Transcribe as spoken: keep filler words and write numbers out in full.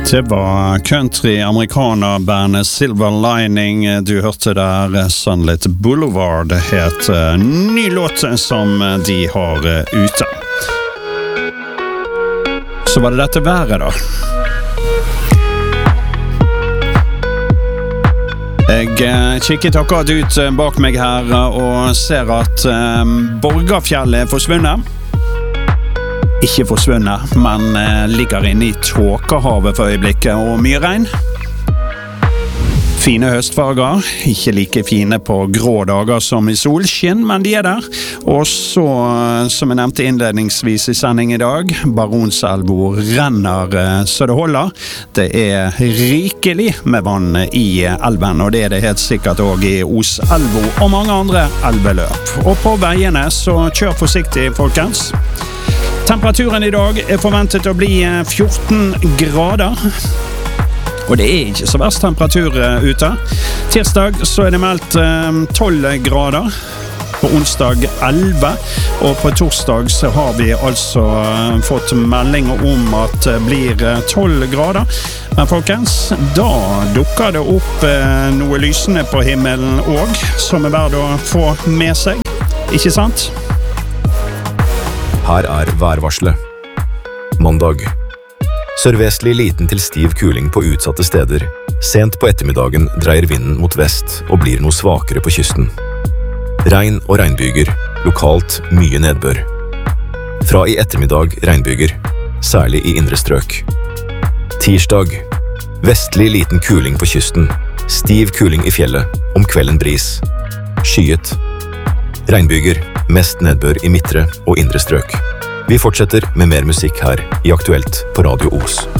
Det var country-amerikanerbandet Silver Lining. Du hørte der Sunlit Boulevard het ny låt som de har ute. Så var det dette været da. Jeg kikket akkurat ut bak meg her og ser at Borgafjellet er forsvunnet. Ikke forsvunnet, men ligger inne i tåkehavet for øyeblikket, og mye regn. Fine høstfarger, ikke like fine på grå dager som i solskinn, men de er der. Og så, som jeg nevnte innledningsvis i sending i dag, Baronselva renner så det holder. Det er rikelig med vann i elven, og det er det helt sikkert også i Oselva og mange andre elveløp. Og på veiene, så kjør forsiktig, folkens. Temperaturen i dag er forventet å bli fjorten grader. Og det er ikke så verst temperatur ute. Tirsdag så er det meldt tolv grader. På onsdag elleve. Og på torsdag så har vi altså fått meldinger om at det blir tolv grader. Men folkens, da dukker det opp noe lysende på himmelen også, som er verdt å få med seg. Ikke sant? Her er værvarselet. Mandag. Sørvestlig liten til stiv kuling på utsatte steder. Sent på ettermiddagen dreier vinden mot vest og blir noe svakere på kysten. Regn og regnbyger, lokalt mye nedbør. Fra i ettermiddag regnbyger, særlig i indre strøk. Tirsdag. Vestlig liten kuling på kysten. Stiv kuling i fjellet, om kvelden bris. Skyet. Regnbyger, mest nedbør i midtre og indre strøk. Vi fortsetter med mer musikk her i Aktuelt på Radio Os.